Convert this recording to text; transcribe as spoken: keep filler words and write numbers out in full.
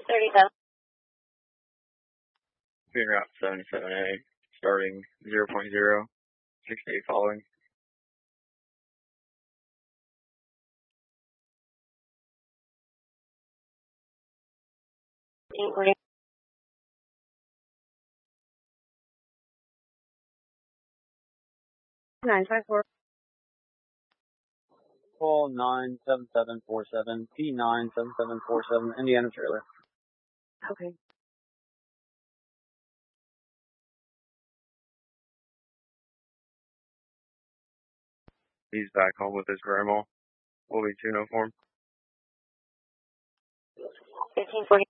thirty-seven. Being route seventy-seven A, starting zero point zero, six eight following. Inquiry. nine five four. Call nine seven seven four seven, P nine seven seven four seven, Indiana trailer. Okay. He's back home with his grandma. We'll be two no form. fifteen forty.